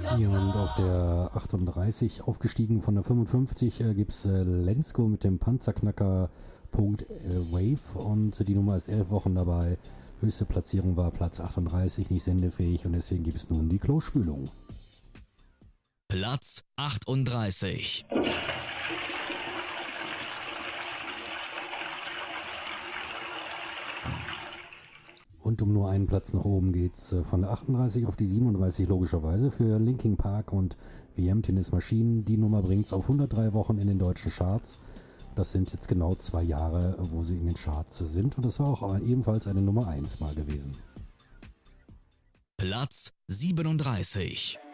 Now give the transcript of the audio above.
Ja, und auf der 38 aufgestiegen von der 55 gibt's Lensko mit dem Panzerknacker Wave und die Nummer ist 11 Wochen dabei. Höchste Platzierung war Platz 38, nicht sendefähig und deswegen gibt es nun die Klospülung. Platz 38. Und um nur einen Platz nach oben geht's von der 38 auf die 37 logischerweise für Linkin Park und The Emptiness Machine. Die Nummer bringt's auf 103 Wochen in den deutschen Charts. Das sind jetzt genau 2 Jahre, wo sie in den Charts sind. Und das war auch ebenfalls eine Nummer 1 mal gewesen. Platz 37.